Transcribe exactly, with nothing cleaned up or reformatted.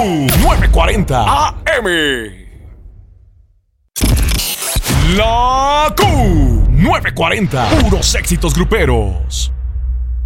novecientos cuarenta A M. La Q novecientos cuarenta. Puros éxitos gruperos.